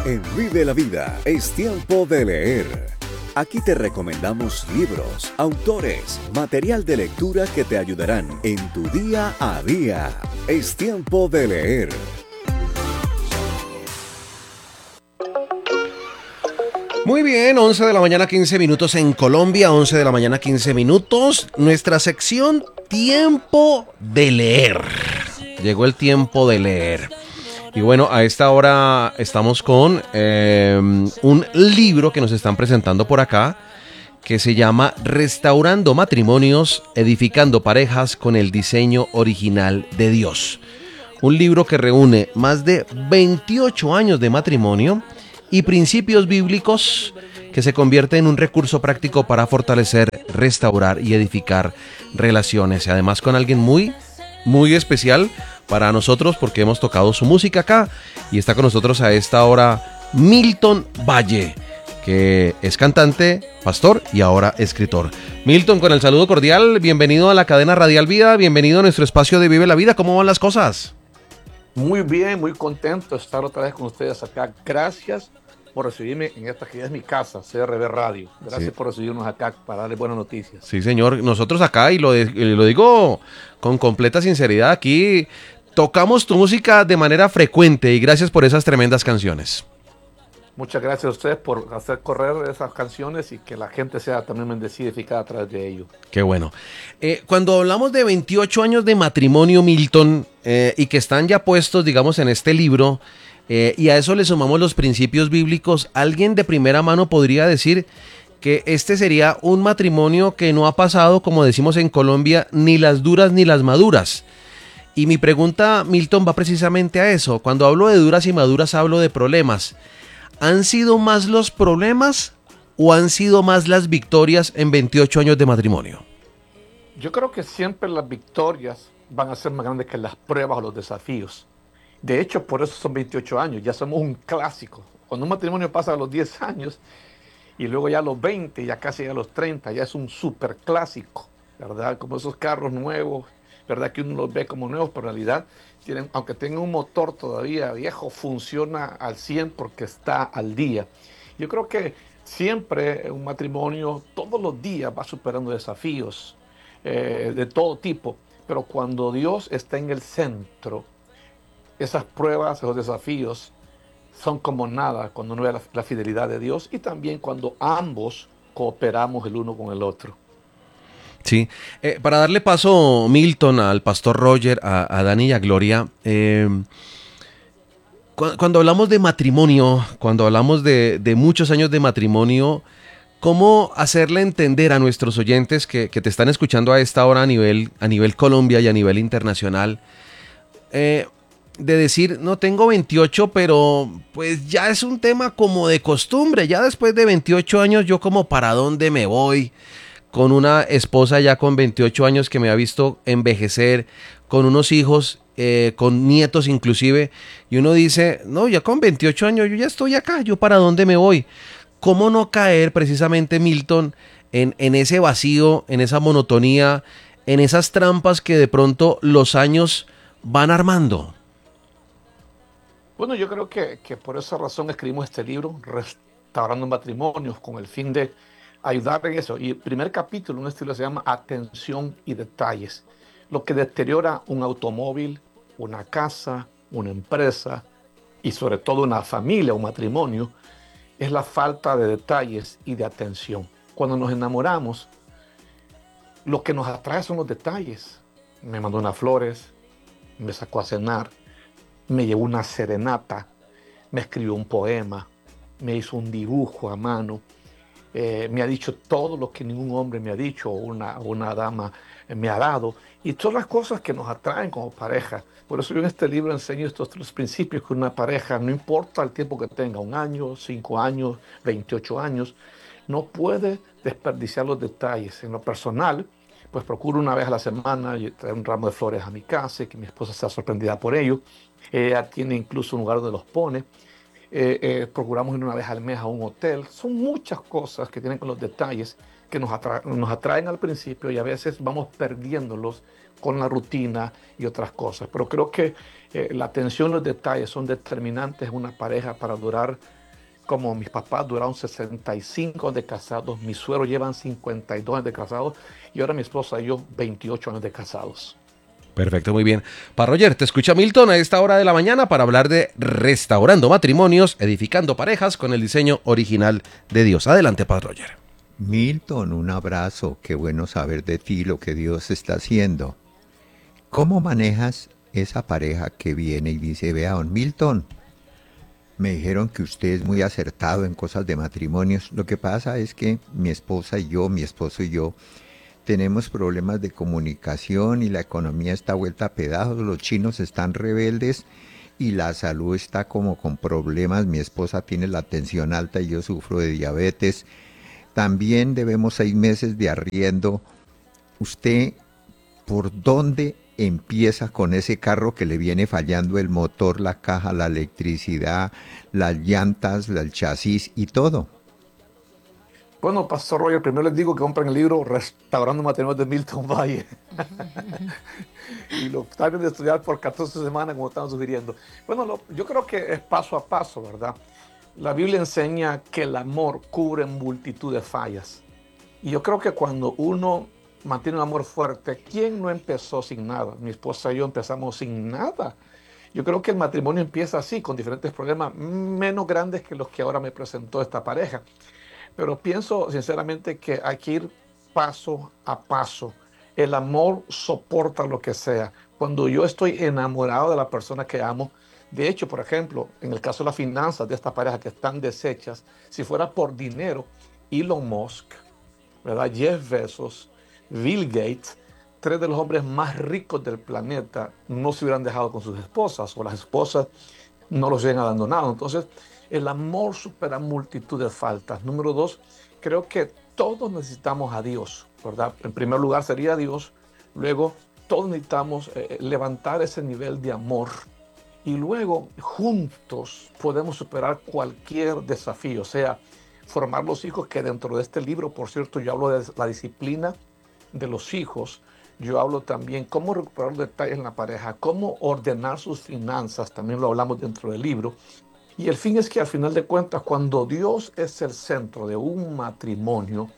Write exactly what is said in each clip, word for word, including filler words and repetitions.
En Vive la Vida es tiempo de leer. Aquí te recomendamos libros, autores, material de lectura que te ayudarán en tu día a día. Es tiempo de leer. Muy bien, once de la mañana quince minutos en Colombia, once de la mañana quince minutos, nuestra sección Tiempo de Leer. Llegó el tiempo de leer. Y bueno, a esta hora estamos con eh, un libro que nos están presentando por acá, que se llama Restaurando Matrimonios, Edificando Parejas con el Diseño Original de Dios. Un libro que reúne más de veintiocho años de matrimonio y principios bíblicos que se convierte en un recurso práctico para fortalecer, restaurar y edificar relaciones. Y además con alguien muy, muy especial para nosotros porque hemos tocado su música acá. Y está con nosotros a esta hora Milton Valle, que es cantante, pastor y ahora escritor. Milton, con el saludo cordial, bienvenido a la cadena Radial Vida, bienvenido a nuestro espacio de Vive la Vida. ¿Cómo van las cosas? Muy bien, muy contento de estar otra vez con ustedes acá. Gracias por recibirme en esta que es mi casa, C R B Radio. Gracias sí. por recibirnos acá para darles buenas noticias. Sí, señor. Nosotros acá, y lo, de, lo digo con completa sinceridad, aquí tocamos tu música de manera frecuente y gracias por esas tremendas canciones. Muchas gracias a ustedes por hacer correr esas canciones y que la gente sea también bendecida y edificada a través de ello. Qué bueno. Eh, cuando hablamos de veintiocho años de matrimonio, Milton, eh, y que están ya puestos, digamos, en este libro, eh, y a eso le sumamos los principios bíblicos, alguien de primera mano podría decir que este sería un matrimonio que no ha pasado, como decimos en Colombia, ni las duras ni las maduras. Y mi pregunta, Milton, va precisamente a eso. Cuando hablo de duras y maduras, hablo de problemas. ¿Han sido más los problemas o han sido más las victorias en veintiocho años de matrimonio? Yo creo que siempre las victorias van a ser más grandes que las pruebas o los desafíos. De hecho, por eso son veintiocho años, ya somos un clásico. Cuando un matrimonio pasa a los diez años y luego ya a los veinte, ya casi a los treinta, ya es un súper clásico, ¿verdad? Como esos carros nuevos, ¿verdad? Que uno los ve como nuevos, pero en realidad, tienen, aunque tenga un motor todavía viejo, funciona al cien porque está al día. Yo creo que siempre un matrimonio, todos los días va superando desafíos eh, de todo tipo, pero cuando Dios está en el centro, esas pruebas, esos desafíos son como nada cuando uno ve la, la fidelidad de Dios y también cuando ambos cooperamos el uno con el otro. Sí, eh, para darle paso, Milton, al pastor Roger, a, a Dani y a Gloria, eh, cu- cuando hablamos de matrimonio, cuando hablamos de, de muchos años de matrimonio, ¿cómo hacerle entender a nuestros oyentes que, que te están escuchando a esta hora a nivel, a nivel Colombia y a nivel internacional? Eh, de decir, no tengo veintiocho, pero pues ya es un tema como de costumbre, ya después de veintiocho años yo como para dónde me voy, con una esposa ya con veintiocho años que me ha visto envejecer, con unos hijos, eh, con nietos inclusive, y uno dice, no, ya con veintiocho años yo ya estoy acá, yo para dónde me voy. ¿Cómo no caer precisamente, Milton, en, en ese vacío, en esa monotonía, en esas trampas que de pronto los años van armando? Bueno, yo creo que, que por esa razón escribimos este libro, Restaurando Matrimonios, con el fin de ayudar en eso. Y el primer capítulo, un estilo se llama Atención y Detalles. Lo que deteriora un automóvil, una casa, una empresa y sobre todo una familia, un matrimonio, es la falta de detalles y de atención. Cuando nos enamoramos, lo que nos atrae son los detalles. Me mandó unas flores, me sacó a cenar, me llevó una serenata, me escribió un poema, me hizo un dibujo a mano, eh, me ha dicho todo lo que ningún hombre me ha dicho o una, una dama me ha dado, y todas las cosas que nos atraen como pareja. Por eso yo en este libro enseño estos tres principios, que una pareja, no importa el tiempo que tenga, un año, cinco años, veintiocho años, no puede desperdiciar los detalles. En lo personal, pues procuro una vez a la semana traer un ramo de flores a mi casa y que mi esposa sea sorprendida por ello. Ella tiene incluso un lugar donde los pone. Eh, eh, procuramos ir una vez al mes a un hotel. Son muchas cosas que tienen con los detalles que nos, atra nos atraen al principio y a veces vamos perdiéndolos con la rutina y otras cosas. Pero creo que eh, la atención a los detalles son determinantes en una pareja para durar como mis papás duraron sesenta y cinco años de casados, mis suegros llevan cincuenta y dos años de casados y ahora mi esposa y yo veintiocho años de casados. Perfecto, muy bien. Pa Roger, te escucha Milton a esta hora de la mañana para hablar de restaurando matrimonios, edificando parejas con el diseño original de Dios. Adelante, Pa Roger. Milton, un abrazo. Qué bueno saber de ti lo que Dios está haciendo. ¿Cómo manejas esa pareja que viene y dice, vea, don Milton, me dijeron que usted es muy acertado en cosas de matrimonios? Lo que pasa es que mi esposa y yo, mi esposo y yo, tenemos problemas de comunicación y la economía está vuelta a pedazos, los chinos están rebeldes y la salud está como con problemas. Mi esposa tiene la tensión alta y yo sufro de diabetes. También debemos seis meses de arriendo. ¿Usted por dónde empieza con ese carro que le viene fallando el motor, la caja, la electricidad, las llantas, el chasis y todo? Bueno, Pastor Roger, primero les digo que compren el libro Restaurando Matrimonios de Milton Valle. Y lo traten de estudiar por catorce semanas, como están sugiriendo. Bueno, lo, yo creo que es paso a paso, ¿verdad? La Biblia enseña que el amor cubre multitud de fallas. Y yo creo que cuando uno mantiene un amor fuerte, ¿quién no empezó sin nada? Mi esposa y yo empezamos sin nada. Yo creo que el matrimonio empieza así, con diferentes problemas menos grandes que los que ahora me presentó esta pareja. Pero pienso sinceramente que hay que ir paso a paso. El amor soporta lo que sea. Cuando yo estoy enamorado de la persona que amo, de hecho, por ejemplo, en el caso de las finanzas de esta pareja que están deshechas, si fuera por dinero, Elon Musk, ¿verdad? Jeff Bezos, Bill Gates, tres de los hombres más ricos del planeta, no se hubieran dejado con sus esposas, o las esposas no los hubieran abandonado. Entonces, el amor supera multitud de faltas. Número dos, creo que todos necesitamos a Dios, ¿verdad? En primer lugar sería Dios, luego todos necesitamos eh, levantar ese nivel de amor y luego juntos podemos superar cualquier desafío, o sea, formar los hijos, que dentro de este libro, por cierto, yo hablo de la disciplina de los hijos, yo hablo también cómo recuperar los detalles en la pareja, cómo ordenar sus finanzas, también lo hablamos dentro del libro. Y el fin es que al final de cuentas, cuando Dios es el centro de un matrimonio,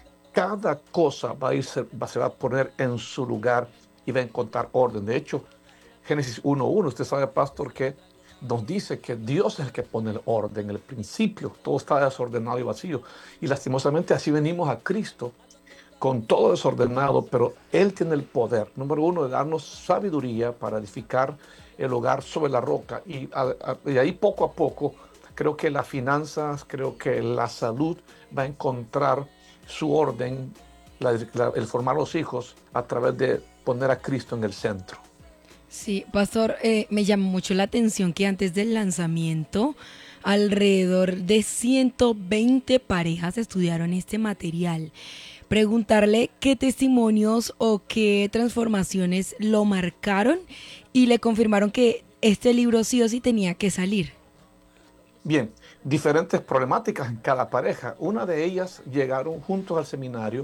cada cosa va a ir, se, va, se va a poner en su lugar y va a encontrar orden. De hecho, Génesis uno uno, usted sabe, pastor, que nos dice que Dios es el que pone el orden. En el principio todo está desordenado y vacío. Y lastimosamente así venimos a Cristo, con todo desordenado, pero Él tiene el poder, número uno, de darnos sabiduría para edificar el hogar sobre la roca. Y, a, a, y ahí poco a poco, creo que las finanzas, creo que la salud va a encontrar su orden, la, la, el formar los hijos a través de poner a Cristo en el centro. Sí, pastor, eh, me llamó mucho la atención que antes del lanzamiento, alrededor de ciento veinte parejas estudiaron este material. Preguntarle qué testimonios o qué transformaciones lo marcaron y le confirmaron que este libro sí o sí tenía que salir. Bien, diferentes problemáticas en cada pareja. Una de ellas llegaron juntos al seminario,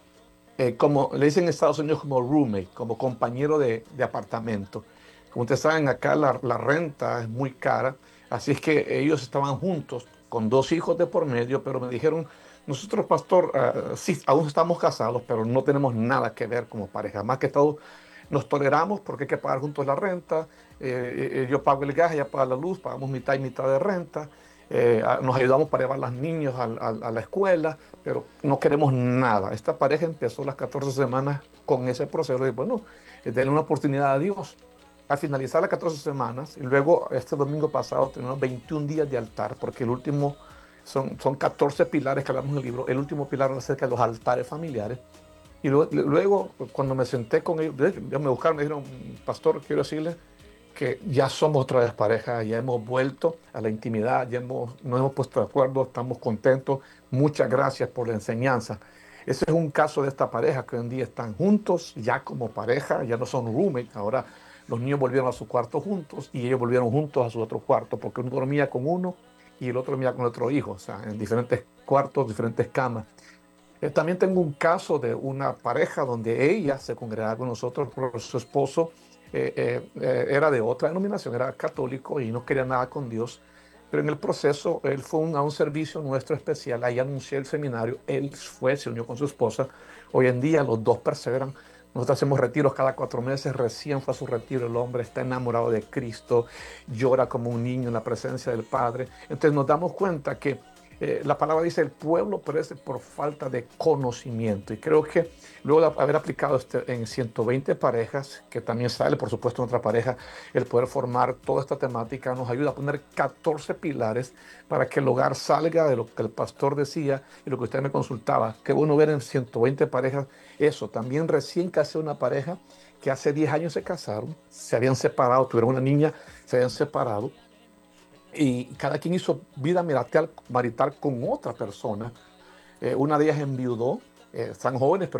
eh, como le dicen en Estados Unidos, como roommate, como compañero de, de apartamento. Como ustedes saben, acá la, la renta es muy cara, así es que ellos estaban juntos con dos hijos de por medio, pero me dijeron, nosotros, pastor, uh, sí, aún estamos casados, pero no tenemos nada que ver como pareja. Más que todo, nos toleramos porque hay que pagar juntos la renta. Eh, eh, yo pago el gas, ella paga la luz, pagamos mitad y mitad de renta. Eh, nos ayudamos para llevar a los niños a, a, a la escuela, pero no queremos nada. Esta pareja empezó las catorce semanas con ese proceso y bueno, denle una oportunidad a Dios. Al finalizar las catorce semanas, y luego este domingo pasado tenemos veintiún días de altar, porque el último... Son, son catorce pilares que hablamos en el libro. El último pilar es acerca de los altares familiares. Y luego, luego cuando me senté con ellos, ya me buscaron, me dijeron, pastor, quiero decirle que ya somos otra vez pareja, ya hemos vuelto a la intimidad, ya hemos, nos hemos puesto de acuerdo, estamos contentos. Muchas gracias por la enseñanza. Ese es un caso de esta pareja que hoy en día están juntos, ya como pareja, ya no son roommates. Ahora los niños volvieron a su cuarto juntos y ellos volvieron juntos a su otro cuarto, porque uno dormía con uno y el otro mira con otro hijo, o sea, en diferentes cuartos, diferentes camas. Eh, también tengo un caso de una pareja donde ella se congregaba con nosotros, pero su esposo eh, eh, eh, era de otra denominación, era católico y no quería nada con Dios. Pero en el proceso, él fue un- a un servicio nuestro especial, ahí anuncié el seminario, él fue, se unió con su esposa. Hoy en día los dos perseveran. Nosotros hacemos retiros cada cuatro meses, recién fue a su retiro, el hombre está enamorado de Cristo, llora como un niño en la presencia del Padre. Entonces nos damos cuenta que eh, la palabra dice, el pueblo perece por falta de conocimiento. Y creo que luego de haber aplicado este, en ciento veinte parejas, que también sale, por supuesto, en otra pareja, el poder formar toda esta temática nos ayuda a poner catorce pilares para que el hogar salga de lo que el pastor decía y lo que usted me consultaba. Qué bueno ver en ciento veinte parejas eso. También recién casé una pareja que hace diez años se casaron, se habían separado, tuvieron una niña, se habían separado y cada quien hizo vida marital, marital con otra persona. Eh, una de ellas enviudó, eh, están jóvenes, pero